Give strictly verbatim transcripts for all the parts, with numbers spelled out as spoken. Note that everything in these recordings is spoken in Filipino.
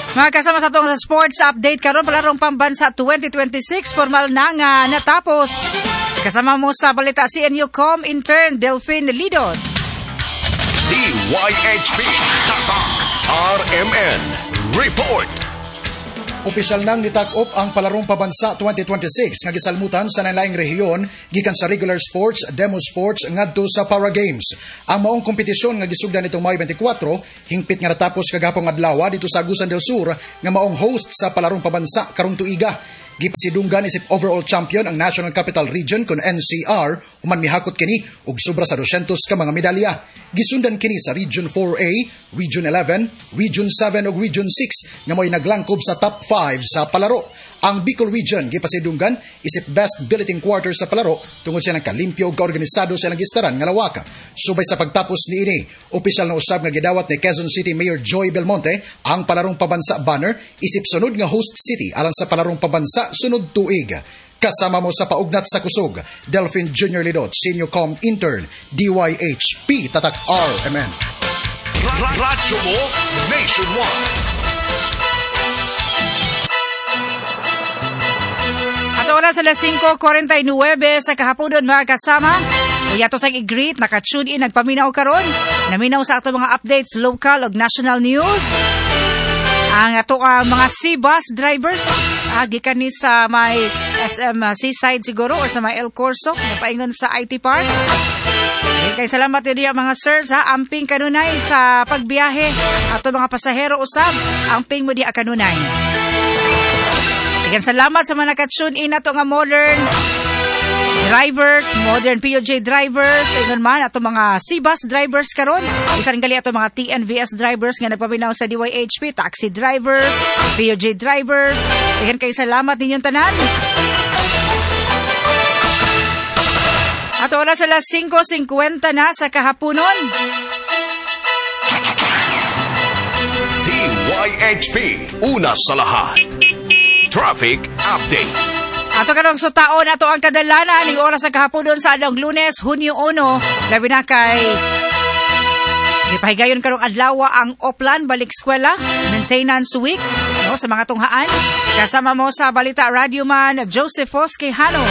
Mga kasama sa itong sports update karon palarong pambansa twenty twenty-six, formal na nga natapos. Kasama mo sa balita C N U Com intern Delphine Lidon. D Y H P Tatak R M N Report. Opisyal nang nitak-op ang palarong pabansa twenty twenty-six nga gisalmutan sa nalaing rehiyon gikan sa regular sports, demo sports ngadto sa para games. Ang maong kompetisyon nga gisugdan nitong Mayo twenty-four hingpit nga natapos kagahapon adlaw dito sa Agusan del Sur nga maong host sa palarong pabansa karong tuiga. Gipasidunggan isip overall champion ang National Capital Region kon N C R human mihakot kini og sobra sa two hundred ka mga medalya. Gisundan kini sa Region four A, Region eleven, Region seven ug Region six nga mo'y naglangkob sa top five sa palaro. Ang Bicol Region gipasidunggan isip best billeting quarter sa palaro tungod sa nakalimpyo ug kaorganisado sa ilang gistaran nga lawaka. Subay sa pagtapos niini, opisyal na usab nga gidawat ni Quezon City Mayor Joy Belmonte ang palarong pabansa banner isip sunod nga host city alang sa palarong pabansa sunod tuig. Kasama mo sa paugnat sa kusog, Delphine Junior Lidot, Senior Com Intern, D Y H P Tatak R M N. Radyo mo nationwide. Oras sa alas five forty-nine sa kahaponon mga kasama. Uyato sang i-greet, naka-tune in, nagpaminaw karon. Naminaw sa ato mga updates, local ug national news. Ang ato uh, mga C-bus drivers, uh, gikan ni sa may S M uh, Seaside siguro or sa may El Corso, napaingon sa I T Park. Okay, kay salamat din mga sirs ha, amping kanunay sa pagbiyahe. Ato mga pasahero usab, amping mo di kanunay. Again, salamat sa mga naka-tune in ato nga modern drivers, modern P O J drivers, ingon man ato mga C-bus drivers karon. Isan gali ato mga T N V S drivers nga nagpaminaw sa D Y H P, taxi drivers, P O J drivers. Again, kay salamat ninyong tanan. Ato oras sa alas five fifty na sa kahaponon. D Y H P, una sa lahat. Traffic Update. Ato karong sutaon ato ang kadalanan ning oras sa kahaponon sa adlaw Lunes, Hunyo one, labi na kay gipahigayon karong adlaw ang Oplan balik eskwela maintenance week no sa mga tunghaan. Kasama mo sa balita Radio Man Joseph Fosquejano.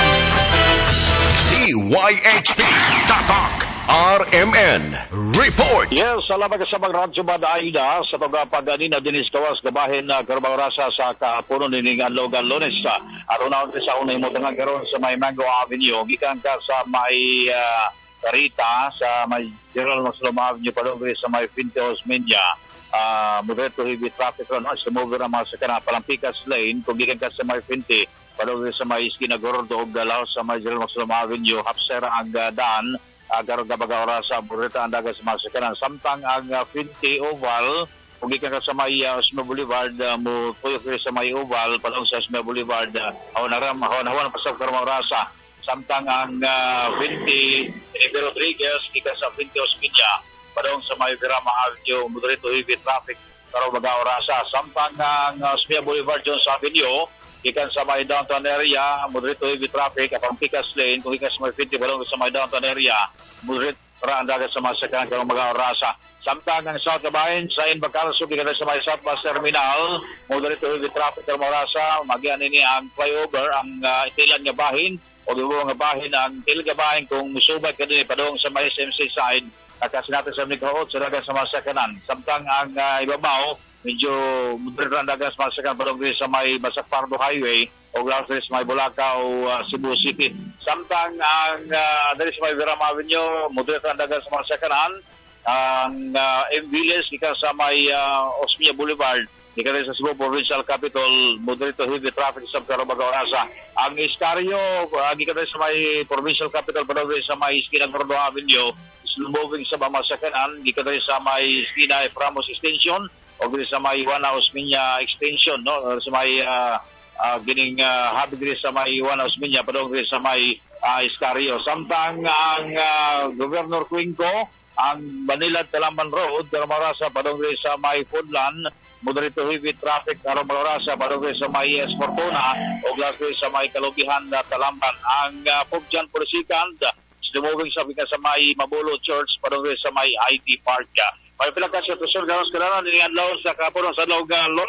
D Y H P Tatak R M N Report. Yes, salamat sa mga radyo ba Aida sa pagpaganina dinis kawas gabahin na karabang rasa sa kahaponon nining adlaw Lunes. Aron sa unay mo tangang karon sa may Mango Avenue gikan ka sa may uh, Carita sa may General Muslim Avenue padong sa may Pinteos Media. Uh, moderate heavy traffic ron sa mover ang mga sakana Palampikas Lane kung gikan ka sa may Pinti padong sa may Esquina Gordo ug Galaw sa may General Muslim Avenue hapsera ang uh, daan agar gabaga oras sa bureta ang dagat sa mga sakanan. Samtang ang uh, Pinti Oval, kung ikan ka sa may uh, Osmeña Boulevard, uh, mo tuyo ka sa may Oval, palong sa Osmeña Boulevard, uh, hawan na ram, hawan hawan pasok ka mga orasa. Samtang ang uh, Pinti Felipe Rodriguez, ikan sa Pinti Osmeña, palong sa may Virama Avenue, moderate heavy traffic, karo baga orasa. Samtang ang uh, Osmeña Boulevard, Jones Avenue, ikan sa may downtown area, moderate heavy traffic, apang Picas Lane, kung ikan sa may Pinti, balong sa may downtown area, moderate para ang dagat sa mga sakanan karong mga orasa. Samtang ang South Kabahin, sa Inbacarso, ikan sa may South Bus Terminal, moderate heavy traffic karong mga orasa, magian ini ang flyover, ang uh, itilan nga bahin, o dulo nga bahin, ang itil nga bahin, kung musubay ka din, padong sa may S M C side, at kasi natin sa Mikaot, sa dagat sa mga sakanan. Samtang ang uh, ibabaw, medyo moderate ang dagat sa mga sakanan, padong sa may Basak Pardo Highway, o Glasses, may Bulacau, uh, Cebu City. Samtang ang uh, dari sa may Virama Avenue, moderate ang dagat sa mga sakanan, ang uh, M. Villas, ika sa may uh, Osmeña Boulevard, ika rin sa Cebu Provincial Capital, moderate heavy traffic sa Carabaga Orasa. Ang Iscario, uh, ika rin sa may Provincial Capital, pero rin sa may Esquina Gordo Avenue, slow moving sa mga sakanan, ika rin sa may Esquina Eframos Extension, o rin sa may Iwana Osmeña Extension, no? Sa may uh, uh, gining uh, habig rin sa may Iwana Osmeña, padong rin sa may uh, Iscario. Samtang ang uh, Governor Cuenco, ang Manila Talaman Road, Camarasa, padong rin sa may Foodland, moderate heavy traffic, Camarasa, padong rin sa may Esportuna, o rin sa may Kalubihan, Talamban. Ang uh, Pugjan Pursikand, moving sa sa may Mabulo Church, padong rin sa may I T Park. May pilagkas sa Tusol Ganos Kalanan, nilingan laon sa kapunan sa Log Lonas,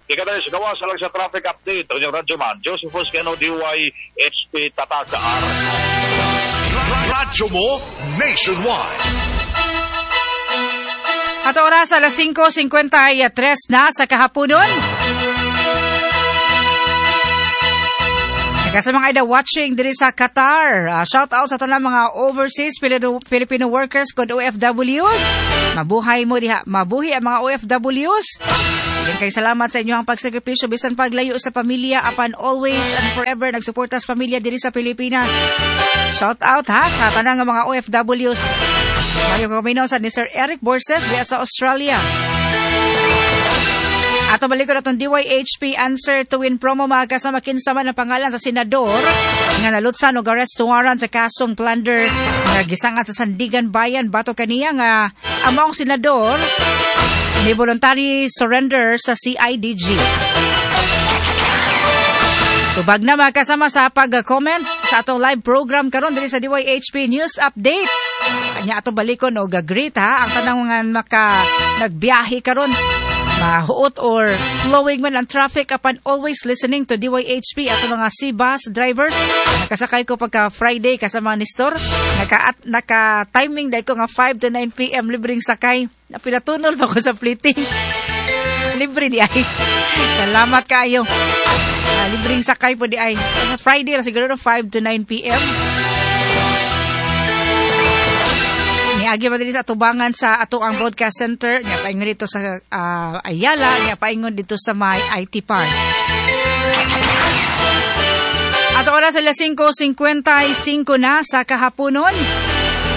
Ika tayo sa gawa sa lang sa traffic update. O yung Radyo Man, Joseph Foscano, D Y H P Tatak R. Radyo mo nationwide. At oras alas singko fifty-three na sa kahaponon. Sa mga ida watching diri sa Qatar, uh, shout out sa tanang mga overseas Filipino, Filipino workers kod O F Ws. Mabuhay mo diha, mabuhi ang mga O F Ws. Yan kay salamat sa inyong pagsakripisyo bisan paglayo sa pamilya apan always and forever nagsuporta sa pamilya diri sa Pilipinas. Shout out ha sa tanang mga O F Ws. Mario Comino sa ni Sir Eric Borses diya sa Australia. Ato balikod atong D Y H P answer to win promo mga kasama kinsaman ang pangalan sa senador nga nalutsan og arrest warrant sa kasong plunder nga gisangat sa Sandigan Bayan bato kaniya nga among senador ni voluntary surrender sa C I D G. Tubag na mga kasama sa pag-comment sa atong live program karon diri sa D Y H P News Updates. Anya ato balikon og greet ha ang tanang mga maka nagbiyahe karon mahuot or flowing man ang traffic apan always listening to D Y H P ato mga C-bus drivers. Nakasakay ko pagka Friday kasama ni Store. Naka, naka timing dahil ko nga five to nine p.m. libreng sakay. Napinatunol pa ko sa fleeting. Libre di ay. Salamat kayo. Uh, libreng sakay po di ay. Friday lang siguro five to nine p.m. Niagi pa din sa atubangan sa ato ang broadcast center. Niya paingon dito sa uh, Ayala. Niya paingon dito sa may I T Park. At oras alas singko fifty-five na sa kahaponon.